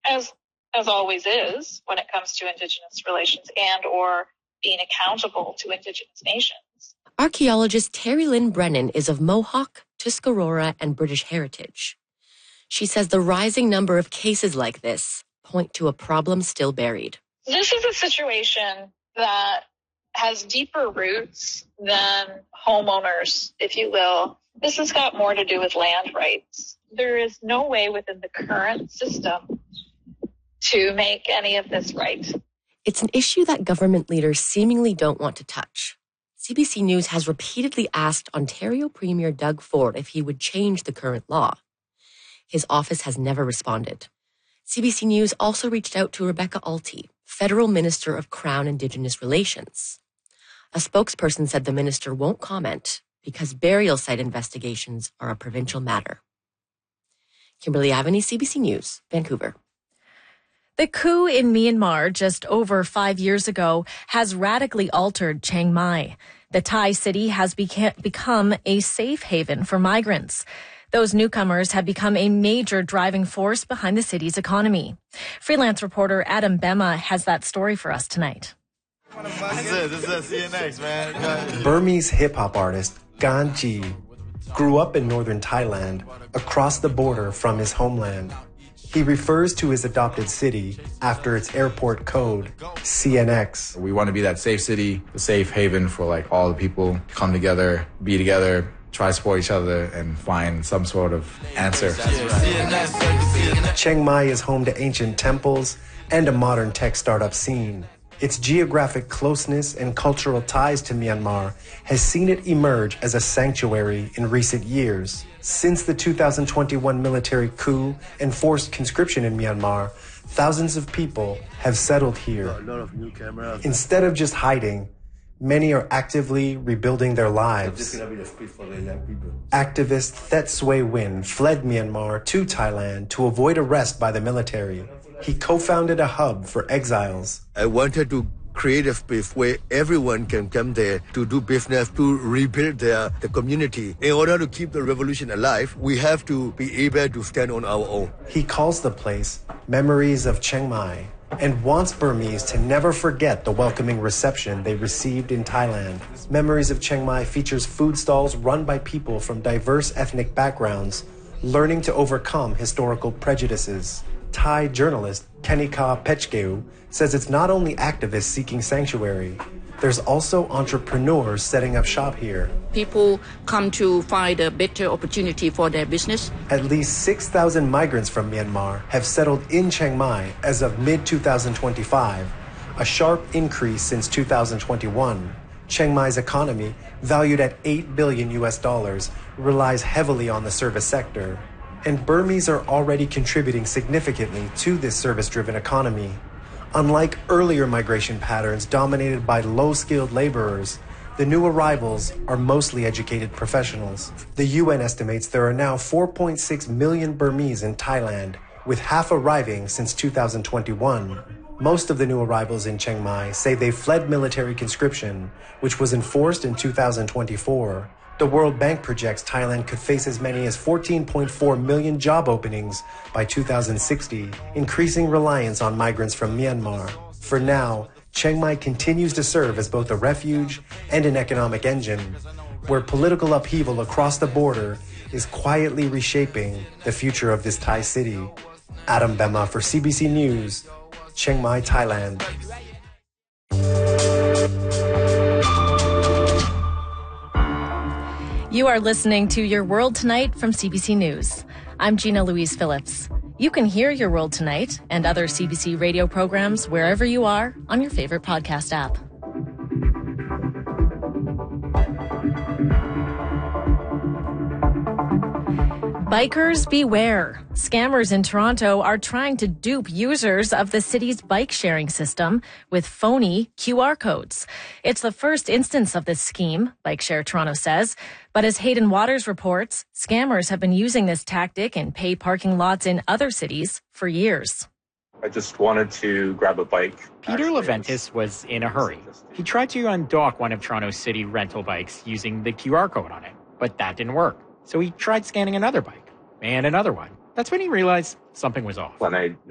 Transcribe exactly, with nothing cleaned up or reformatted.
as as always is when it comes to Indigenous relations and or being accountable to Indigenous nations. Archaeologist Terry Lynn Brennan is of Mohawk, Tuscarora, and British heritage. She says the rising number of cases like this point to a problem still buried. This is a situation that has deeper roots than homeowners, if you will. This has got more to do with land rights. There is no way within the current system to make any of this right. It's an issue that government leaders seemingly don't want to touch. C B C News has repeatedly asked Ontario Premier Doug Ford if he would change the current law. His office has never responded. C B C News also reached out to Rebecca Alty, Federal Minister of Crown Indigenous Relations. A spokesperson said the minister won't comment because burial site investigations are a provincial matter. Kimberly Aveney, C B C News, Vancouver. The coup in Myanmar just over five years ago has radically altered Chiang Mai. The Thai city has beca- become a safe haven for migrants. Those newcomers have become a major driving force behind the city's economy. Freelance reporter Adam Bema has that story for us tonight. This is, this is C N X, man. Burmese hip-hop artist Gan Ji grew up in northern Thailand, across the border from his homeland. He refers to his adopted city after its airport code, C N X. We want to be that safe city, the safe haven for like all the people to come together, be together, try to support each other, and find some sort of answer. Chiang Mai is home to ancient temples and a modern tech startup scene. Its geographic closeness and cultural ties to Myanmar has seen it emerge as a sanctuary in recent years. Since the two thousand twenty-one military coup and forced conscription in Myanmar, thousands of people have settled here. A lot of new cameras. Instead of just hiding, many are actively rebuilding their lives. This is going to be the street for the young people. Activist Thet Sway Win fled Myanmar to Thailand to avoid arrest by the military. He co-founded a hub for exiles. I wanted to create a space where everyone can come there to do business, to rebuild their the community. In order to keep the revolution alive, we have to be able to stand on our own. He calls the place Memories of Chiang Mai and wants Burmese to never forget the welcoming reception they received in Thailand. Memories of Chiang Mai features food stalls run by people from diverse ethnic backgrounds, learning to overcome historical prejudices. Thai journalist Kenika Pechgeu says it's not only activists seeking sanctuary, there's also entrepreneurs setting up shop here. People come to find a better opportunity for their business. At least six thousand migrants from Myanmar have settled in Chiang Mai as of mid twenty twenty-five, a sharp increase since two thousand twenty-one. Chiang Mai's economy, valued at eight billion U S dollars, relies heavily on the service sector. And Burmese are already contributing significantly to this service-driven economy. Unlike earlier migration patterns dominated by low-skilled laborers, the new arrivals are mostly educated professionals. The U N estimates there are now four point six million Burmese in Thailand, with half arriving since two thousand twenty-one. Most of the new arrivals in Chiang Mai say they fled military conscription, which was enforced in two thousand twenty-four. The World Bank projects Thailand could face as many as fourteen point four million job openings by two thousand sixty, increasing reliance on migrants from Myanmar. For now, Chiang Mai continues to serve as both a refuge and an economic engine, where political upheaval across the border is quietly reshaping the future of this Thai city. Adam Bema for C B C News, Chiang Mai, Thailand. You are listening to Your World Tonight from C B C News. I'm Gina Louise Phillips. You can hear Your World Tonight and other C B C radio programs wherever you are on your favorite podcast app. Bikers beware. Scammers in Toronto are trying to dupe users of the city's bike sharing system with phony Q R codes. It's the first instance of this scheme, BikeShare Toronto says. But as Hayden Waters reports, scammers have been using this tactic in paid parking lots in other cities for years. I just wanted to grab a bike. Peter Leventis was in a hurry. He tried to undock one of Toronto's city rental bikes using the Q R code on it, but that didn't work. So he tried scanning another bike and another one. That's when he realized something was off. When I